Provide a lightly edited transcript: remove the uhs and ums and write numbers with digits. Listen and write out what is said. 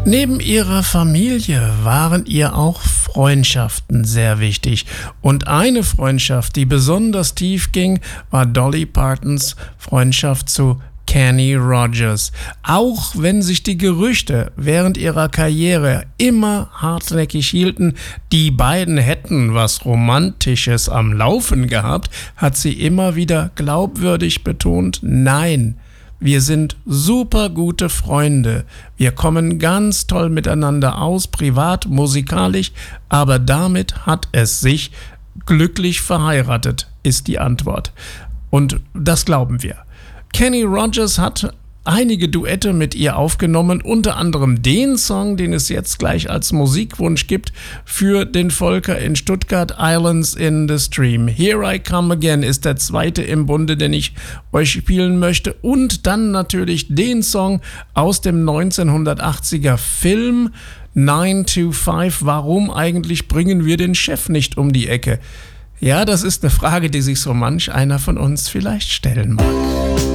Neben ihrer Familie waren ihr auch Freundschaften sehr wichtig. Und eine Freundschaft, die besonders tief ging, war Dolly Partons Freundschaft zu Kenny Rogers. Auch wenn sich die Gerüchte während ihrer Karriere immer hartnäckig hielten, die beiden hätten was Romantisches am Laufen gehabt, hat sie immer wieder glaubwürdig betont, nein. Wir sind super gute Freunde. Wir kommen ganz toll miteinander aus, privat, musikalisch, aber damit hat es sich glücklich verheiratet, ist die Antwort. Und das glauben wir. Kenny Rogers hat einige Duette mit ihr aufgenommen, unter anderem den Song, den es jetzt gleich als Musikwunsch gibt für den Volker in Stuttgart, Islands in the Stream. Here I Come Again ist der zweite im Bunde, den ich euch spielen möchte. Und dann natürlich den Song aus dem 1980er Film 9 to 5. Warum eigentlich bringen wir den Chef nicht um die Ecke? Ja, das ist eine Frage, die sich so manch einer von uns vielleicht stellen mag.